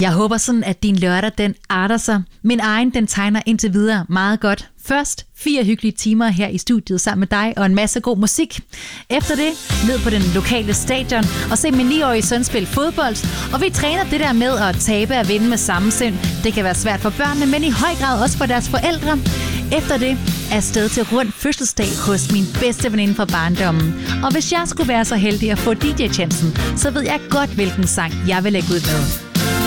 Jeg håber sådan, at din lørdag, den arter sig. Min egen, den tegner indtil videre meget godt. Først 4 hyggelige timer her i studiet sammen med dig og en masse god musik. Efter det, ned på den lokale stadion og se min 9-årige søn spille fodbold. Og vi træner det der med at tabe og vinde med samme sind. Det kan være svært for børnene, men i høj grad også for deres forældre. Efter det er afsted til rund fødselsdag hos min bedste veninde fra barndommen. Og hvis jeg skulle være så heldig at få DJ-chancen, så ved jeg godt, hvilken sang jeg vil lægge ud med.